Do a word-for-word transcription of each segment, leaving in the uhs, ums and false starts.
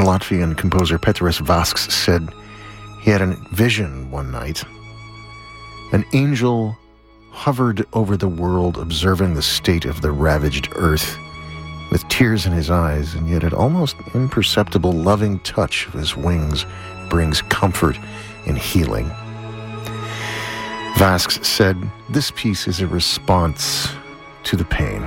Latvian composer Petras Vasks said he had a vision one night. An angel hovered over the world, observing the state of the ravaged earth, with tears in his eyes, and yet an almost imperceptible loving touch of his wings brings comfort and healing. Vasks said, "This piece is a response to the pain."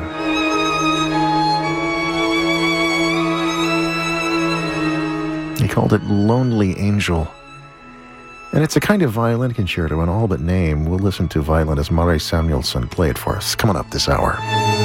He called it Lonely Angel. And it's a kind of violin concerto in all but name. We'll listen to violinist Mari Samuelsson play it for us. Coming up this hour.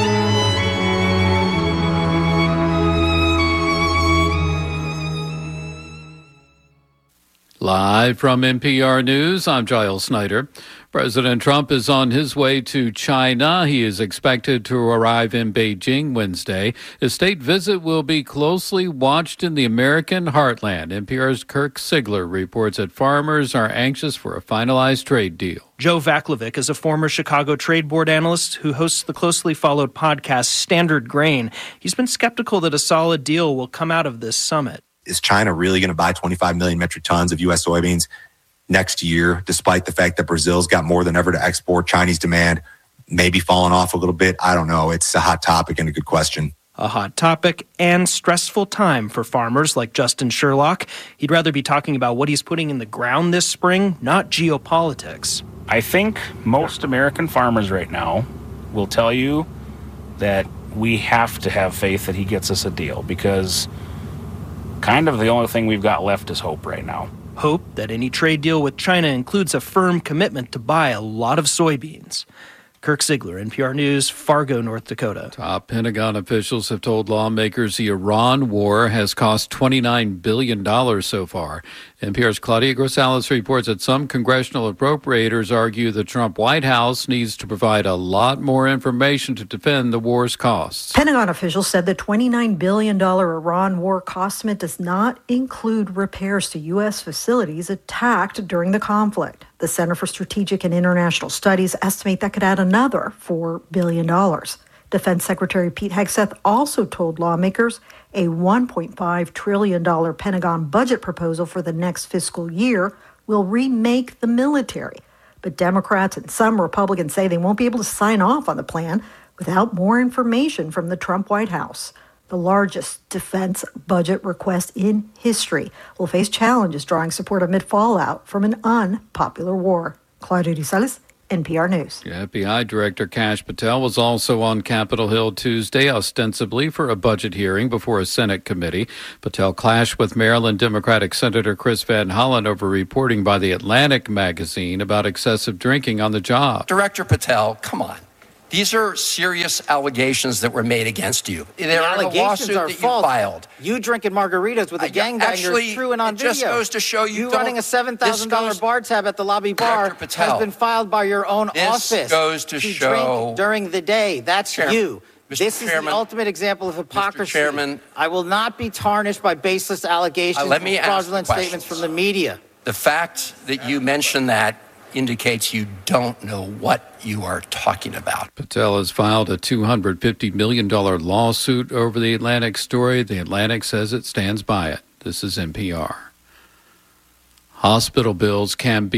Live from N P R News, I'm Giles Snyder. President Trump is on his way to China. He is expected to arrive in Beijing Wednesday. His state visit will be closely watched in the American heartland. N P R's Kirk Sigler reports that farmers are anxious for a finalized trade deal. Joe Vaclavic is a former Chicago Trade Board analyst who hosts the closely followed podcast Standard Grain. He's been skeptical that a solid deal will come out of this summit. Is China really going to buy twenty-five million metric tons of U S soybeans next year, despite the fact that Brazil's got more than ever to export? Chinese demand maybe falling off a little bit. I don't know. It's a hot topic and a good question. A hot topic and stressful time for farmers like Justin Sherlock. He'd rather be talking about what he's putting in the ground this spring, not geopolitics. I think most American farmers right now will tell you that we have to have faith that he gets us a deal, because kind of the only thing we've got left is hope right now. Hope that any trade deal with China includes a firm commitment to buy a lot of soybeans. Kirk Sigler, N P R News, Fargo, North Dakota. Top Pentagon officials have told lawmakers the Iran war has cost twenty-nine billion dollars so far. N P R's Claudia Grosales reports that some congressional appropriators argue the Trump White House needs to provide a lot more information to defend the war's costs. Pentagon officials said the twenty-nine billion dollars Iran war cost estimate does not include repairs to U S facilities attacked during the conflict. The Center for Strategic and International Studies estimate that could add another four billion dollars. Defense Secretary Pete Hegseth also told lawmakers a one point five trillion dollars Pentagon budget proposal for the next fiscal year will remake the military. But Democrats and some Republicans say they won't be able to sign off on the plan without more information from the Trump White House. The largest defense budget request in history will face challenges drawing support amid fallout from an unpopular war. Claudia Grosales, N P R News. F B I Director Kash Patel was also on Capitol Hill Tuesday, ostensibly for a budget hearing before a Senate committee. Patel clashed with Maryland Democratic Senator Chris Van Hollen over reporting by The Atlantic magazine about excessive drinking on the job. Director Patel, come on. These are serious allegations that were made against you. They're the in a lawsuit are that false. You filed. You drinking margaritas with a I, gangbangers is true and on it video. Just goes to show you, you running a seven thousand dollars bar tab at the lobby bar Patel, has been filed by your own this office. Goes to, to show drink during the day. That's Chair, you. Mister This Chairman, is the ultimate example of hypocrisy. Mister Chairman, I will not be tarnished by baseless allegations uh, let me and fraudulent statements from the media. The fact that you mentioned that indicates you don't know what you are talking about. Patel has filed a two hundred fifty million dollars lawsuit over the Atlantic story. The Atlantic says it stands by it. This is N P R. Hospital bills can be